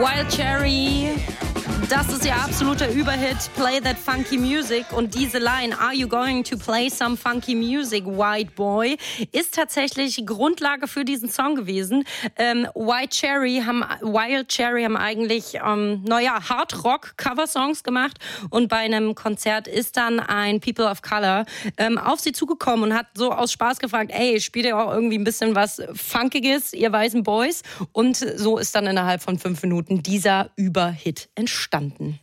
Wild Cherry, das ist ihr absoluter Überhit, Play That Funky Music. Und diese Line, Are you going to play some funky music, White Boy, ist tatsächlich Grundlage für diesen Song gewesen. Wild Cherry haben eigentlich, Hard-Rock-Cover-Songs gemacht. Und bei einem Konzert ist dann ein People of Color auf sie zugekommen und hat so aus Spaß gefragt, ey, spielt ihr auch irgendwie ein bisschen was Funkiges, ihr weißen Boys? Und so ist dann innerhalb von 5 Minuten dieser Überhit entstanden.